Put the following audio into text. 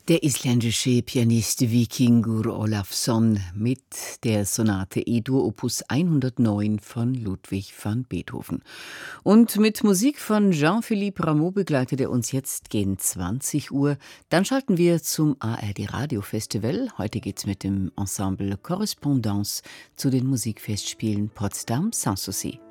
Der isländische Pianist Víkingur Ólafsson mit der Sonate E-Dur Opus 109 von Ludwig van Beethoven. Und mit Musik von Jean-Philippe Rameau begleitet er uns jetzt gegen 20 Uhr. Dann schalten wir zum ARD Radio Festival. Heute geht's mit dem Ensemble Correspondance zu den Musikfestspielen Potsdam Sanssouci.